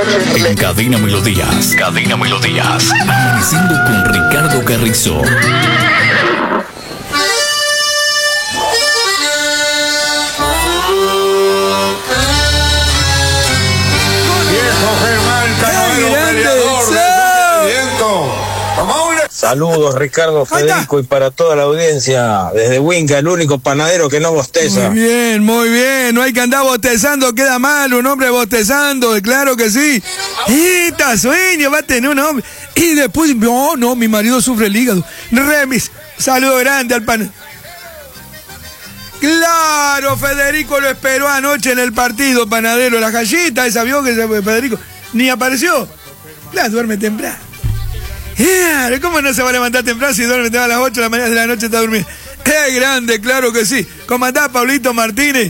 En Cadena Melodías. Cadena Melodías. Amaneciendo con Ricardo Carrizo. Saludos, Ricardo, Federico, y para toda la audiencia, desde Winca, el único panadero que no bosteza. Muy bien, no hay que andar bostezando, queda mal un hombre bostezando, claro que sí. Está sueño, va a tener un hombre. Y después, no, mi marido sufre el hígado. Remis, saludo grande al pan. Claro, Federico lo esperó anoche en el partido, panadero, la gallita, esa vio que Federico ni apareció. Claro, duerme temprano. ¿Cómo no se va a levantar temprano si duerme a las 8 de la mañana de la noche está durmiendo? ¡Qué grande! Claro que sí. ¿Cómo andás, Pablito Martínez?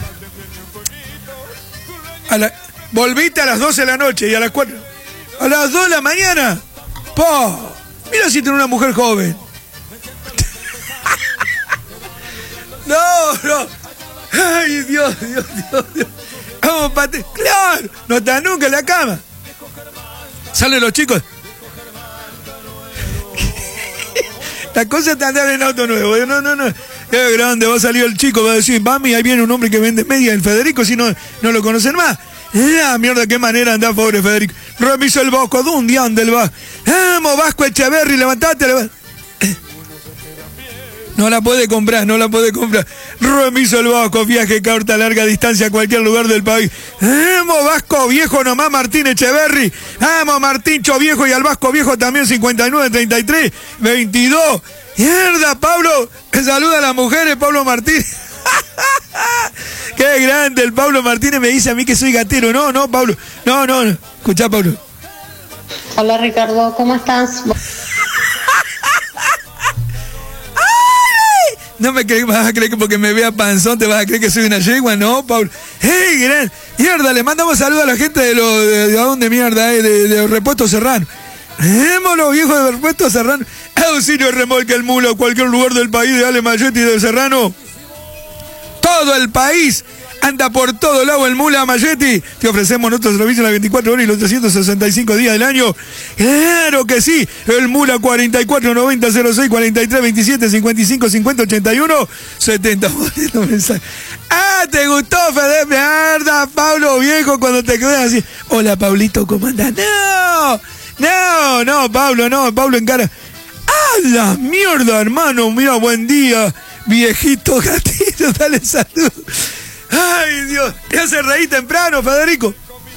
Volviste a las 12 de la noche y a las 4. A las 2 de la mañana. ¡Po! Mira si tiene una mujer joven. No. Ay, Dios. Vamos, claro. No está nunca en la cama. Salen los chicos. La cosa es andar en auto nuevo. No. Qué grande, va a salir el chico, va a decir, mami, ahí viene un hombre que vende media, el Federico, si no lo conocen más. La mierda, qué manera anda, pobre Federico. Remisa el Vasco, ¿dónde anda el Vasco? Vamos, Vasco Echeverri, levantate. No la puede comprar. Remisa el Vasco, viaje corta, larga distancia a cualquier lugar del país. Vamos, Vasco Viejo nomás, Martín Echeverri. Vamos, Martíncho Viejo y al Vasco Viejo también, 59, 33, 22. Mierda, Pablo, que saluda a las mujeres, Pablo Martínez. Qué grande, el Pablo Martínez me dice a mí que soy gatero. No, Pablo. No. Escuchá, Pablo. Hola, Ricardo, ¿cómo estás? No me crees, vas a creer que porque me vea panzón te vas a creer que soy una yegua, no, Pablo. ¡Hey, gran! Mierda, le mandamos saludos a la gente de dónde mierda, de Repuesto Serrano. Los viejos de Repuesto Serrano. Auxilio remolque el mulo a cualquier lugar del país de Ale Mayetti y de Serrano. Todo el país anda por todo lado el Mula Mayetti. Te ofrecemos nuestro servicio las 24 horas y los 365 días del año. Claro que sí. El Mula 44 90 06 43 27 55 50 81 70. ¿Te gustó, Fede? Mierda, Pablo Viejo, cuando te quedas así. Hola, Pablito, ¿cómo andás? No, Pablo encara. La mierda, hermano! Mira, buen día, viejito gatito, dale salud. ¡Ay, Dios! ¿Te hace reír temprano, Federico?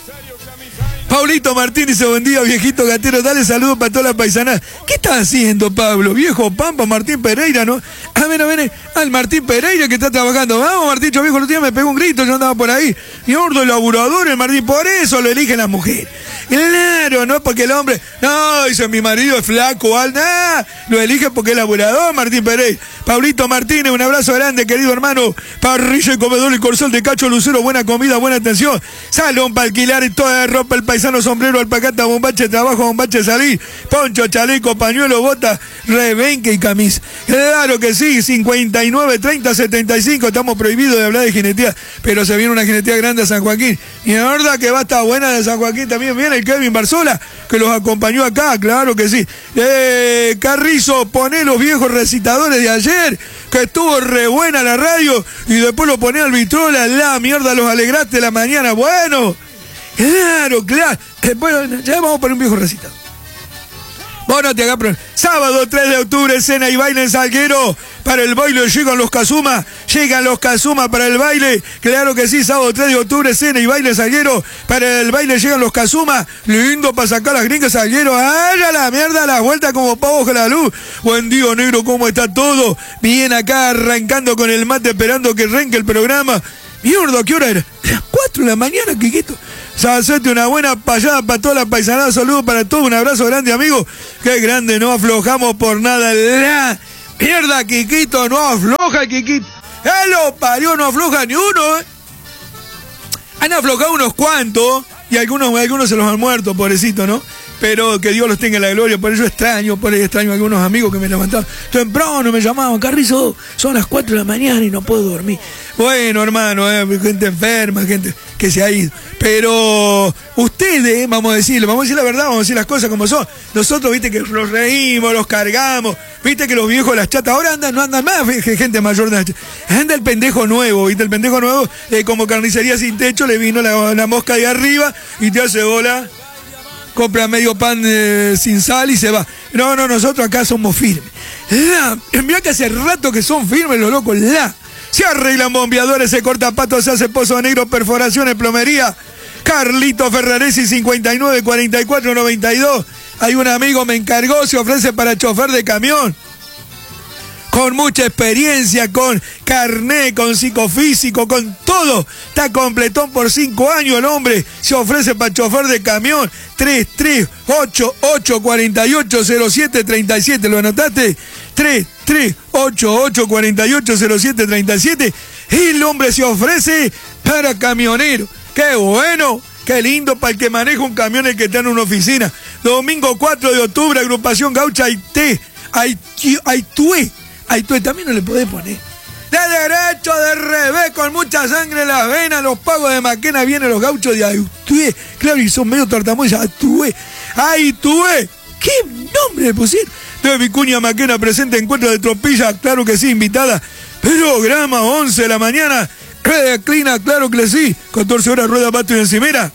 Pablito Martín dice, buen día, viejito gatero, dale saludos para toda la paisanada. ¿Qué estás haciendo, Pablo? Viejo Pampa, Martín Pereira, ¿no? Viene al Martín Pereira que está trabajando. Vamos, Martín, viejo, el otro día me pegó un grito, yo andaba por ahí. Y ordo laburador, el Martín, por eso lo eligen las mujeres. Claro, no porque el hombre, no, dice mi marido es flaco, lo elige porque es laburador, Martín Pereira. Pablito Martínez, un abrazo grande, querido hermano. Parrilla y comedor y corsol de Cacho Lucero, buena comida, buena atención. Salón para alquilar y toda ropa, el paisano, sombrero, alpacata, bombache, trabajo, bombache, salir, poncho, chaleco, pañuelo, bota, rebenque y camisa. Claro que sí, 59, 30, 75, estamos prohibidos de hablar de jinetía, pero se viene una jinetía grande a San Joaquín. Y la verdad que va a estar buena de San Joaquín, también viene el Kevin Barzola, que los acompañó acá, claro que sí. Carrizo, poné los viejos recitadores de ayer, que estuvo re buena la radio, y después lo poné al vitrola, la mierda, los alegraste la mañana, bueno. Claro. Bueno, ya vamos por un viejo recitado. Vos no te hagas problema. Sábado 3 de octubre, cena y baile en Salguero. Para el baile llegan los Kazuma para el baile. Claro que sí, sábado 3 de octubre, cena y baile en Salguero. Para el baile llegan los Kazuma. Lindo para sacar las gringas Salguero. ¡Ay, a la mierda! La vuelta como pavos a la luz. Buen día, negro, ¿cómo está todo? Bien acá, arrancando con el mate, esperando que arranque el programa. Mierda, ¿qué hora era? Las 4 de la mañana, Quiquito. Hacete una buena payada para toda la paisanada. Saludos para todos, un abrazo grande, amigo. Qué grande, no aflojamos por nada. La mierda, Quiquito, no afloja, Quiquito. Lo parió, no afloja ni uno, Han aflojado unos cuantos y algunos se los han muerto, pobrecito, ¿no? pero que Dios los tenga en la gloria. Por eso extraño a algunos amigos que me levantaban temprano, me llamaban, Carrizo, son las 4 de la mañana y no puedo dormir. Bueno, hermano, gente enferma, gente que se ha ido. Pero ustedes, vamos a decir la verdad, vamos a decir las cosas como son. Nosotros, viste, que los reímos, los cargamos, viste que los viejos, las chatas, ahora no andan más gente mayor de las chatas. Anda el pendejo nuevo, viste, el pendejo nuevo, como carnicería sin techo, le vino la mosca de arriba y te hace bola. Compra medio pan sin sal y se va. No, nosotros acá somos firmes. Mirá que hace rato que son firmes los locos. Se arreglan bombeadores, se corta patos, se hace pozo negro, perforaciones, plomería. Carlito Ferraresi 594492. Hay un amigo, me encargó, se ofrece para chofer de camión. Con mucha experiencia, con carné, con psicofísico, con todo. Está completón por 5 años el hombre. Se ofrece para chofer de camión. 3388480737. ¿Lo anotaste? 3388480737. El hombre se ofrece para camionero. ¡Qué bueno! ¡Qué lindo para el que maneja un camión, el que está en una oficina! Domingo 4 de octubre, agrupación Gaucha Aitué. Aitué también no le podés poner. De derecho, de revés, con mucha sangre en las venas, los pagos de Maquena, vienen los gauchos de Aitué. Claro, y son medio tartamudos, Aitué. ¡Aitué! ¿Qué nombre le pusieron? De Vicuña Maquena, presente encuentro de tropilla, claro que sí, invitada. Programa 11 de la mañana, Clina, claro que sí. 14 horas, rueda, pato y encimera.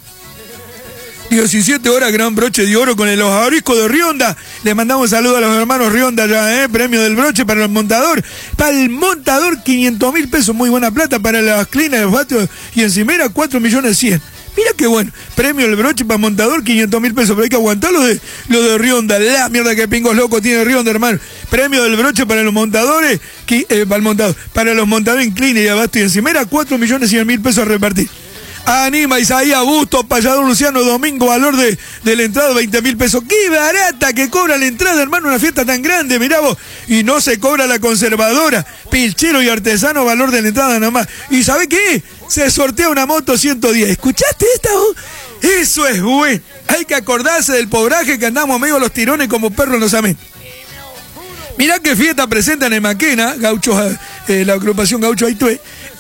17 horas, gran broche de oro con los ariscos de Rionda. Le mandamos saludos a los hermanos Rionda ya, premio del broche para el montador. Para el montador, 500.000 pesos, muy buena plata. Para las clinas, los patios y encimera, 4.100.000. Mira qué bueno, premio del broche para el montador, 500.000 pesos, pero hay que aguantar lo de Rionda. La mierda que pingos locos tiene Rionda, hermano. Premio del broche para los montadores, para el montador, para los montadores en clina y abasto y encimera, 4.100.000 pesos a repartir. Anima Isaías Busto, Payador Luciano Domingo, valor de la entrada 20.000 pesos. ¡Qué barata que cobra la entrada, hermano! Una fiesta tan grande, mirá vos. Y no se cobra la conservadora. Pilchero y artesano, valor de la entrada nomás. ¿Y sabe qué? Se sortea una moto 110. ¿Escuchaste esta vos? Eso es bueno. Hay que acordarse del pobraje que andamos medio los tirones como perros en los amén. Mirá qué fiesta presentan en Maquena, gauchos, la agrupación Gaucho Aitué.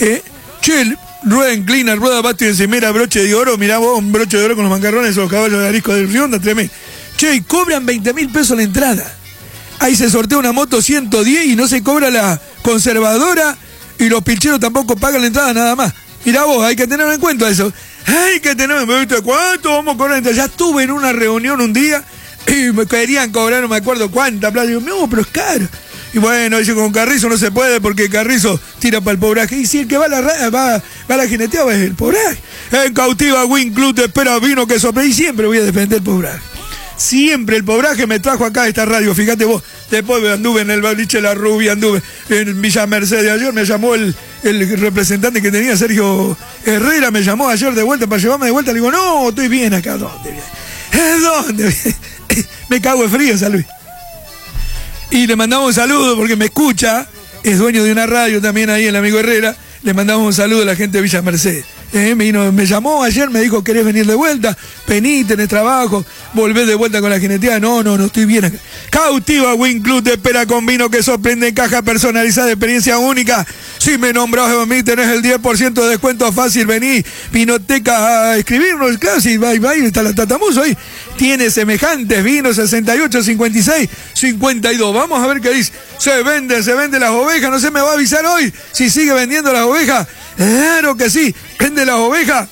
Rueda inclina, rueda, pasto y encimera, broche de oro. Mirá vos, un broche de oro con los mancarrones, los caballos de arisco del Rionda, tremendo. Y cobran 20.000 pesos la entrada. Ahí se sortea una moto 110 y no se cobra la conservadora y los pilcheros tampoco pagan la entrada nada más. Mirá vos, hay que tener en cuenta eso. Hay que tener en cuenta cuánto vamos a cobrar la entrada. Ya estuve en una reunión un día y me querían cobrar, no me acuerdo cuánta plata. Digo, no, pero es caro. Y bueno, dice, con Carrizo no se puede porque Carrizo tira para el pobraje. Y si el que va a la jineteada es el pobraje. En Cautiva Win Club te espera vino que sopla. Y siempre voy a defender el pobraje. Siempre el pobraje me trajo acá a esta radio. Fíjate vos, después anduve en el Baliche La Rubia, anduve en Villa Mercedes. Ayer me llamó el representante que tenía, Sergio Herrera, me llamó ayer de vuelta para llevarme de vuelta. Le digo, no, estoy bien acá. ¿Dónde? ¿Dónde? Me cago en frío, San Luis. Y le mandamos un saludo porque me escucha, es dueño de una radio también ahí, el amigo Herrera. Le mandamos un saludo a la gente de Villa Mercedes. Me llamó ayer, me dijo, ¿querés venir de vuelta? Vení, tenés trabajo, volvés de vuelta con la jineteada. No, estoy bien acá. Cautiva Win Club te espera con vino que sorprende, caja personalizada, experiencia única. Si me nombrás a mí, tenés el 10% de descuento fácil. Vení, Vinoteca, a escribirnos. Claro, si va, está la Tatamuso ahí. Tiene semejantes vinos, 68, 56, 52. Vamos a ver qué dice. Se venden las ovejas. No se me va a avisar hoy si sigue vendiendo las ovejas. Claro que sí. Vende las ovejas.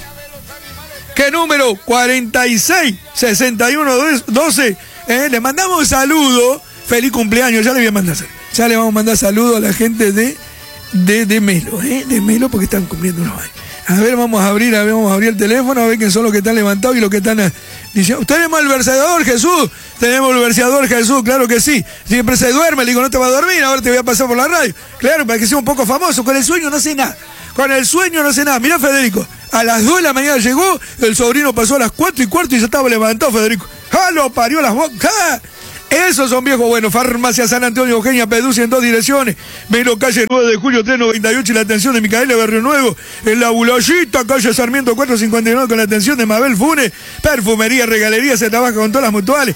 ¿Qué número? 46 61 12. Le mandamos un saludo. Feliz cumpleaños. Ya le voy a mandar. Ya le vamos a mandar saludo a la gente de Melo. De Melo porque están cumpliendo unos años. A ver, vamos a abrir el teléfono, a ver quién son los que están levantados y los que están diciendo. ¿Tenemos el verseador, Jesús? Tenemos el verseador, Jesús, claro que sí. Siempre se duerme, le digo, no te va a dormir, ahora te voy a pasar por la radio. Claro, para que sea un poco famoso. Con el sueño no sé nada. Mirá, Federico, a las 2 de la mañana llegó, el sobrino pasó a las 4:15 y ya estaba levantado, Federico. ¡Ja, lo parió las bocas! Esos son viejos buenos. Farmacia San Antonio, Eugenia Peducci en 2 direcciones. Melo, calle 9 de julio 398 y la atención de Micaela Barrio Nuevo. En la Bulayita, calle Sarmiento 459 con la atención de Mabel Funes. Perfumería, regalería, se trabaja con todas las mutuales.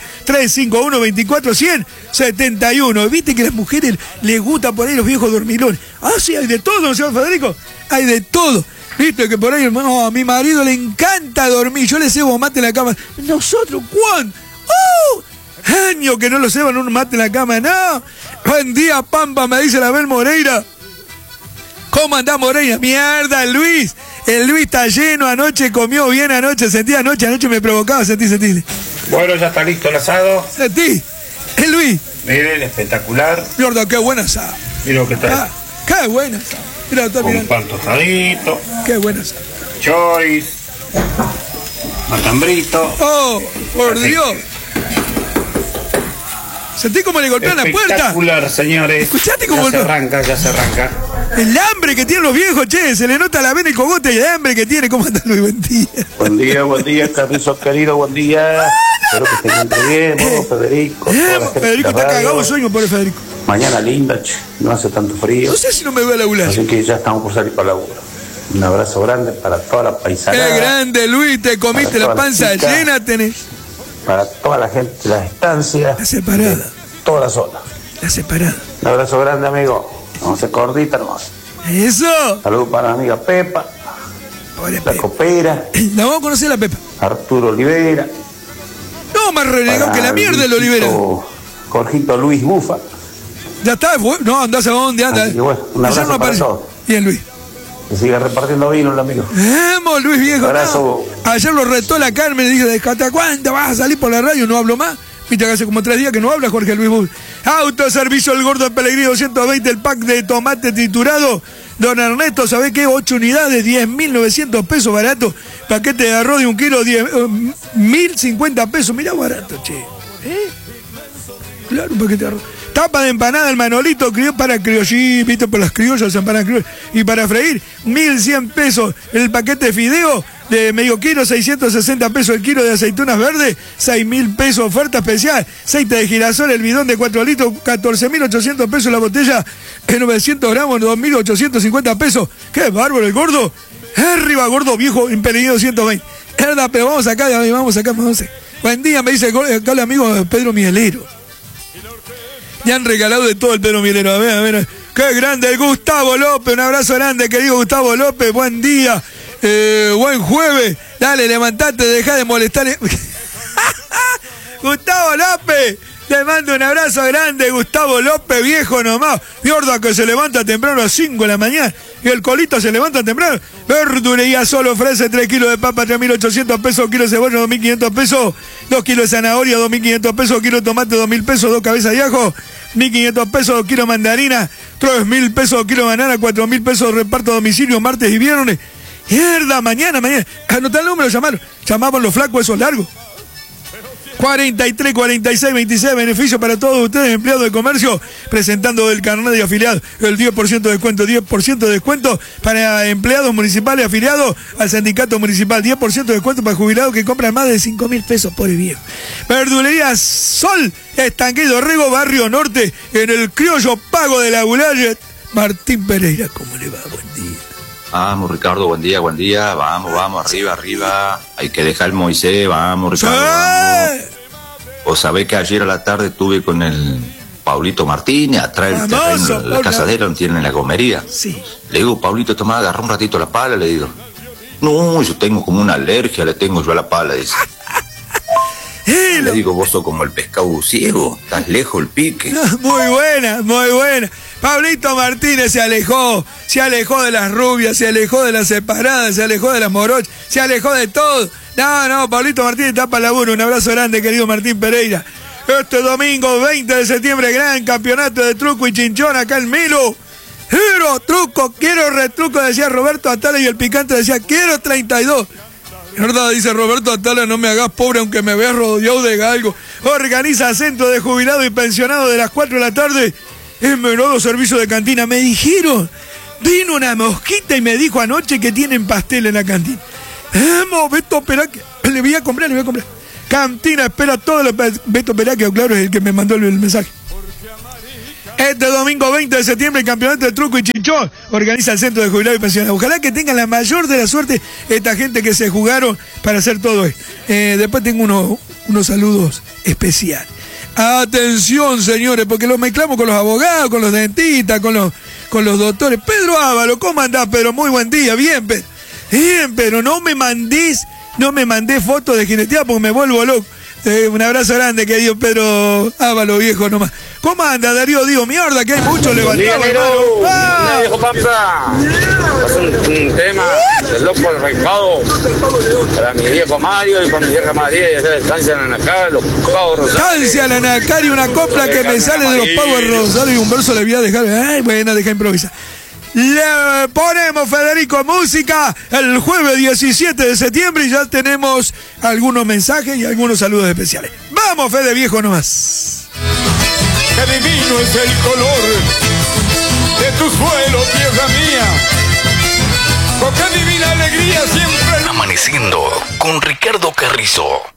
351-24-171. Viste que a las mujeres les gusta por ahí los viejos dormilones. Ah, sí, hay de todo, señor Federico. Hay de todo. Viste que por ahí, no, a mi marido le encanta dormir. Yo le cebo mate en la cama. ¿Nosotros cuándo? Año que no lo ceban un mate en la cama, no. Buen día, Pampa, me dice la Bel Moreira. ¿Cómo andás, Moreira? Mierda, el Luis está lleno, anoche comió bien, anoche me provocaba, sentí. Bueno, ya está listo el asado. Sentí, el Luis. Miren, espectacular. Mierda, qué buena asado. Mira lo que está. Qué buena asado. Mira, está con mirando. pan tostadito. Qué buena asado. Choris. Matambrito. Oh, por Dios. Sentí como le golpean la puerta. Espectacular, señores. ¿Escuchaste cómo ya se arranca. El hambre que tienen los viejos, che, se le nota la vena y el cogote y el hambre que tiene. ¿Cómo anda Luis? Buen día. Buen día, Carrizo querido, buen día. Espero que se encuentre bien, vos, Federico. Federico está cagado sueño, pobre Federico. Mañana linda, che, no hace tanto frío. No sé si no me voy a laburar. Así que ya estamos por salir para la laburo. Un abrazo grande para toda la paisanada. Qué grande, Luis, te comiste la panza llena, tenés. Para toda la gente de las estancias. La separada. Toda la zona. La separada. Un abrazo grande, amigo. Vamos a hacer cordita nomás. Eso. Saludos para la amiga Pepa. Pobre la Pepa. Copera. La vamos a conocer a la Pepa. Arturo Olivera. No, más renegado que la mierda el Olivera. Jorgito Luis Bufa. Ya está, no, andás a dónde anda. Así que bueno, un abrazo no para todos. Bien, Luis. Que siga repartiendo vino el amigo. Vamos, Luis viejo. Un abrazo. No. Ayer lo retó la Carmen y dijo, ¿hasta cuándo vas a salir por la radio? No hablo más. Viste que hace como 3 días que no habla Jorge Luis Bull. Autoservicio El Gordo Pellegrino 220, el pack de tomate triturado. Don Ernesto, ¿sabe qué? 8 unidades, 10.900 pesos barato. Paquete de arroz de 1 kilo, 1.050 pesos. Mirá barato, che. Claro, un paquete de arroz. Tapa de empanada el Manolito, para criollí, viste, por las criollas, empanadas criollas. Y para freír, 1.100 pesos el paquete de fideo de medio kilo, 660 pesos el kilo de aceitunas verdes, 6.000 pesos oferta especial. Aceite de girasol, el bidón de 4 litros, 14.800 pesos la botella, en 900 gramos, 2.850 pesos. ¡Qué bárbaro el gordo! Arriba, gordo viejo, en Pellegrino 120. Verdad, pero vamos acá. Buen día, me dice acá el amigo Pedro Mielero. Me han regalado de todo el Pedro Mielero. A ver. ¡Qué grande el Gustavo López! Un abrazo grande, querido Gustavo López. Buen día. Buen jueves. Dale, levantate, deja de molestar. Gustavo López. Le mando un abrazo grande, Gustavo López, viejo nomás. Mierda que se levanta temprano a las 5 de la mañana. Y el colito se levanta temprano. Verdulería solo ofrece 3 kilos de papa, 3.800 pesos, kilo de cebolla, 2.500 pesos, 2 kilos de zanahoria, 2.500 pesos, kilo de tomate, 2.000 pesos, 2 cabezas de ajo, 1.500 pesos, 2 kilos de mandarina, 3.000 pesos, 2 kilos de banana, 4.000 pesos, reparto a domicilio martes y viernes. Mierda, mañana. Anotá el número, llamaban los flacos esos largos. 43, 46, 26, beneficio para todos ustedes, empleados de comercio, presentando el carnet de afiliado, el 10% de descuento, 10% de descuento para empleados municipales afiliados al sindicato municipal, 10% de descuento para jubilados que compran más de 5.000 pesos por el viejo. Verdulería Sol, Estanquedo Rego, Barrio Norte, en el criollo pago de la Bulayet. Martín Pereira, ¿cómo le va? Buen día. Vamos, Ricardo, buen día, vamos, arriba, hay que dejar el Moisés, vamos, Ricardo, vamos. Vos sabés que ayer a la tarde estuve con el Paulito Martínez, atrás del terreno, la casadera donde tienen la gomería. Sí. Le digo, Paulito, tomá, agarrá un ratito la pala, le digo. No, yo tengo como una alergia, le tengo yo a la pala, dice. Le digo, vos sos como el pescado ciego, estás lejos el pique. Muy buena. Pablito Martínez se alejó de las rubias, se alejó de las separadas, se alejó de las morochas, se alejó de todo. No, Pablito Martínez está para laburo. Un abrazo grande, querido Martín Pereira. Este domingo 20 de septiembre, gran campeonato de truco y chinchón acá en Milo. Quiero retruco, decía Roberto Atala, y el picante decía, quiero 32. ¿Verdad? Dice Roberto Atala, no me hagas pobre aunque me veas rodeado de galgo. Organiza centro de jubilado y pensionado de las 4 de la tarde. Es menudo servicio de cantina. Me dijeron, vino una mosquita y me dijo anoche que tienen pastel en la cantina. Beto, espera que le voy a comprar. Cantina espera todos los... Beto Peraquio, claro, es el que me mandó el mensaje. Este domingo 20 de septiembre, el campeonato de truco y chinchón organiza el Centro de Jubilados y Pensionados. Ojalá que tengan la mayor de la suerte esta gente que se jugaron para hacer todo esto. Después tengo unos saludos especiales. Atención, señores, porque los mezclamos con los abogados, con los dentistas, con los doctores. Pedro Ávalo, ¿cómo andás, Pedro? Muy buen día, bien, Pedro. Bien, pero no me mandés fotos de jineteada porque me vuelvo loco. Un abrazo grande, querido Pedro Ávalo, viejo nomás. ¿Cómo anda, Darío? Digo, mierda, que hay mucho levantado. Viejo Pampa. Es un tema del loco del recado para mi viejo Mario y para mi vieja María y hacer estancia en Anacar, los pavos Rosario. Estancia en Anacar y una copla que me sale de los pavos Rosario y un verso le voy a dejar. Ay, bueno, deja improvisar. Le ponemos, Federico, música el jueves 17 de septiembre y ya tenemos algunos mensajes y algunos saludos especiales. Vamos, Fede, viejo nomás. Qué divino es el color de tu suelo, tierra mía. Con qué divina alegría siempre... Amaneciendo con Ricardo Carrizo.